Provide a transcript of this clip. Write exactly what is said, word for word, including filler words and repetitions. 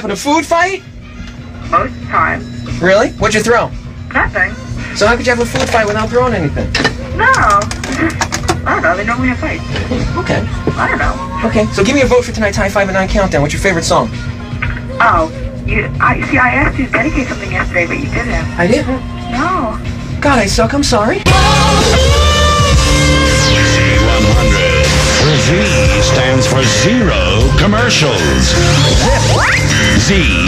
happen? A food fight? Most of the time. Really? What'd you throw? Nothing. So how could you have a food fight without throwing anything? No. I don't know. They normally have fights. Okay. I don't know. Okay. So give me a vote for tonight's High Five at Nine Countdown. What's your favorite song? Oh, you. I see. I asked you to dedicate something yesterday, but you didn't. I didn't. No. God, I suck. I'm sorry. Z one hundred. Z stands for zero commercials. Z